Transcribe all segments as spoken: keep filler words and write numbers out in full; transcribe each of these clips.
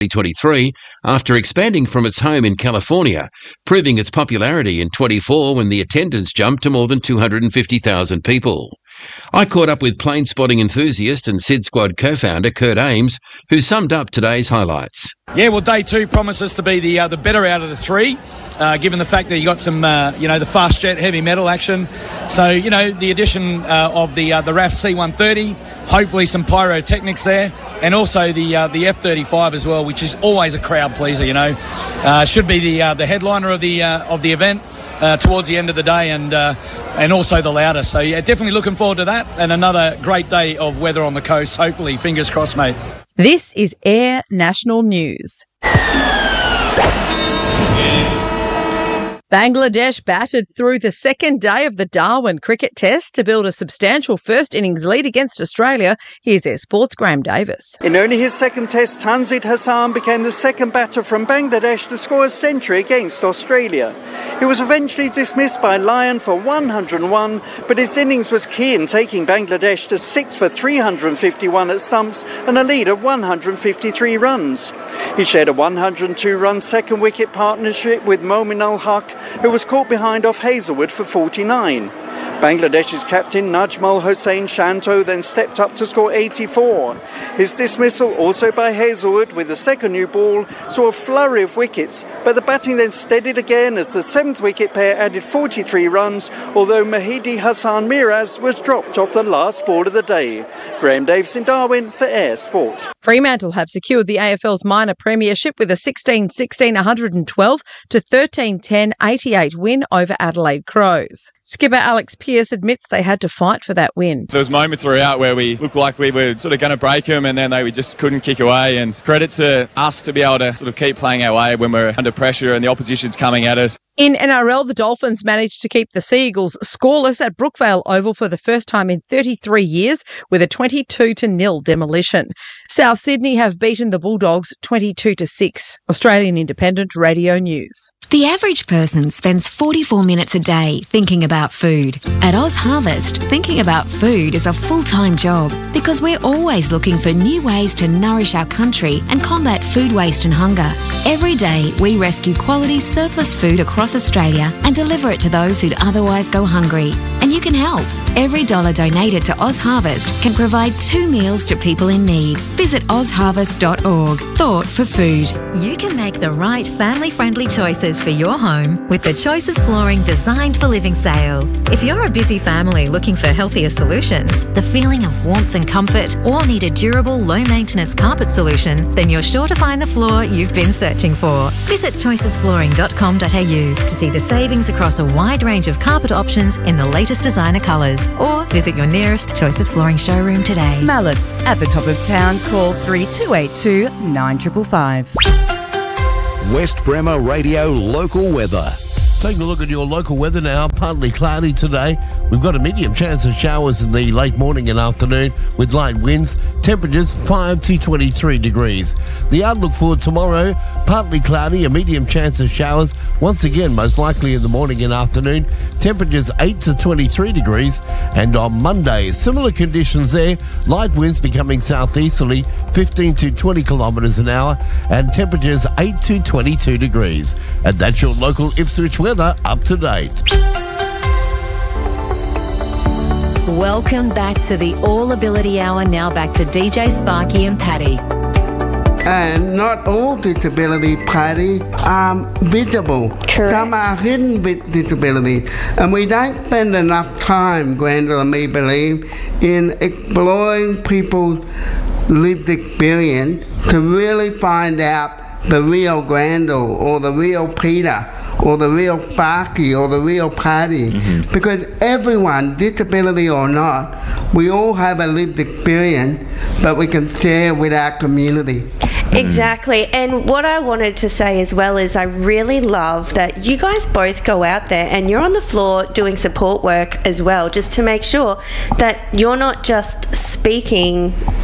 twenty twenty-three after expanding from its home in California, proving its popularity in twenty-four when the attendance jumped to more than two hundred fifty thousand people. I caught up with plane spotting enthusiast and Sid Squad co-founder Kurt Ames, who summed up today's highlights. Yeah, well, day two promises to be the uh, the better out of the three, uh, given the fact that you got some, uh, you know, the fast jet heavy metal action. So, you know, the addition uh, of the uh, the R A F C one thirty, hopefully some pyrotechnics there, and also the uh, the F thirty-five as well, which is always a crowd pleaser. You know, uh, should be the uh, the headliner of the uh, of the event. Uh, towards the end of the day, and uh, and also the loudest. So yeah, definitely looking forward to that, and another great day of weather on the coast. Hopefully, fingers crossed, mate. This is Air National News. Bangladesh battered through the second day of the Darwin Cricket Test to build a substantial first innings lead against Australia. Here's their sports Graham Davis. In only his second Test, Tanzid Hassan became the second batter from Bangladesh to score a century against Australia. He was eventually dismissed by Lyon for one hundred one, but his innings was key in taking Bangladesh to six for three hundred fifty-one at stumps and a lead of one hundred fifty-three runs. He shared a one hundred two run second wicket partnership with Momin Ul-Haq, who was caught behind off Hazelwood for forty-nine. Bangladesh's captain Najmul Hossain Shanto then stepped up to score eighty-four. His dismissal, also by Hazelwood with the second new ball, saw a flurry of wickets, but the batting then steadied again as the seventh wicket pair added forty-three runs, although Mahidi Hassan Miraz was dropped off the last ball of the day. Graham Davis in Darwin for Air Sport. Fremantle have secured the A F L's minor premiership with a sixteen sixteen one hundred twelve to thirteen ten eighty-eight win over Adelaide Crows. Skipper Alex Pearce admits they had to fight for that win. There was moments throughout where we looked like we were sort of going to break them, and then they just couldn't kick away. And credit to us to be able to sort of keep playing our way when we're under pressure and the opposition's coming at us. In N R L, the Dolphins managed to keep the Sea Eagles scoreless at Brookvale Oval for the first time in thirty-three years with a twenty-two to nil demolition. South Sydney have beaten the Bulldogs twenty-two to six. Australian Independent Radio News. The average person spends forty-four minutes a day thinking about food. At Oz Harvest, thinking about food is a full-time job because we're always looking for new ways to nourish our country and combat food waste and hunger. Every day, we rescue quality surplus food across Australia and deliver it to those who'd otherwise go hungry. And you can help. Every dollar donated to Oz Harvest can provide two meals to people in need. Visit oz harvest dot org. Thought for food. You can make the right family-friendly choices for your home with the Choices Flooring Designed for Living sale. If you're a busy family looking for healthier solutions, the feeling of warmth and comfort, or need a durable, low-maintenance carpet solution, then you're sure to find the floor you've been searching for. Visit choices flooring dot com dot a u to see the savings across a wide range of carpet options in the latest designer colours, or visit your nearest Choices Flooring showroom today. Mallett's at the top of town. Call three two eight two nine five five. West Bremer Radio local weather. Taking a look at your local weather now. Partly cloudy today. We've got a medium chance of showers in the late morning and afternoon with light winds. Temperatures five to twenty-three degrees. The outlook for tomorrow, partly cloudy, a medium chance of showers. Once again, most likely in the morning and afternoon. Temperatures eight to twenty-three degrees. And on Monday, similar conditions there. Light winds becoming southeasterly, fifteen to twenty kilometres an hour. And temperatures eight to twenty-two degrees. And that's your local Ipswich weather. Up to date. Welcome back to the All Ability Hour. Now back to D J Sparky and Paddy. And not all disability parties are visible. Correct. Some are hidden with disability. And we don't spend enough time, Grandel and me believe, in exploring people's lived experience to really find out the real Grandel or the real Peter or the real Sparky or the real Paddy. Mm-hmm. Because everyone, disability or not, we all have a lived experience that we can share with our community. Exactly. And what I wanted to say as well is I really love that you guys both go out there and you're on the floor doing support work as well, just to make sure that you're not just speaking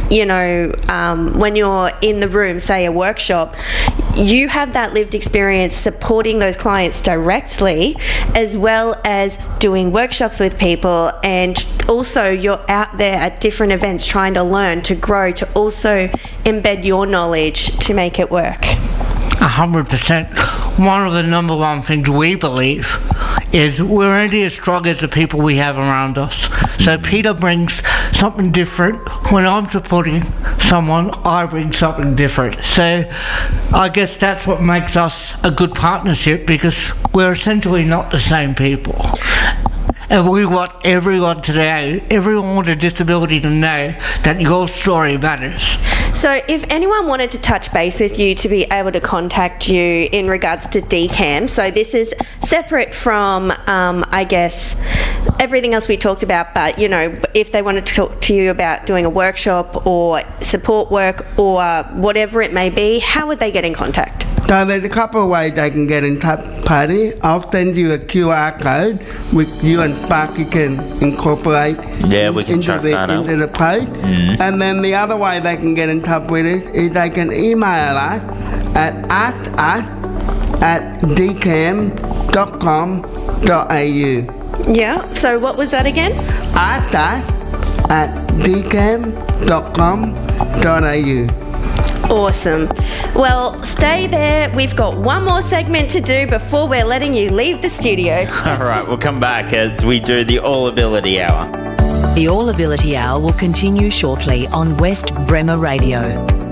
you know, um, when you're in the room, say a workshop, you have that lived experience supporting those clients directly, as well as doing workshops with people, and also you're out there at different events trying to learn, to grow, to also embed your knowledge to make it work. A hundred percent. One of the number one things we believe is we're only as strong as the people we have around us. So Peter brings something different. When I'm supporting someone, I bring something different. So I guess that's what makes us a good partnership, because we're essentially not the same people. And we want everyone today, everyone with a disability, to know that your story matters. So if anyone wanted to touch base with you to be able to contact you in regards to D CAM, so this is separate from, um, I guess, everything else we talked about, but, you know, if they wanted to talk to you about doing a workshop or support work or whatever it may be, how would they get in contact? So there's a couple of ways they can get in touch, Paddy. I'll send you a Q R code which you and Sparky can incorporate yeah, we can into, chuck the, that into up. the post. Mm. And then the other way they can get in touch with us is they can email us at ask us at d cam dot com dot a u. Yeah, so what was that again? ask us at d cam dot com dot a u. Awesome. Well, stay there. We've got one more segment to do before we're letting you leave the studio. All right, we'll come back as we do the All Ability Hour. The All Ability Hour will continue shortly on West Bremer Radio.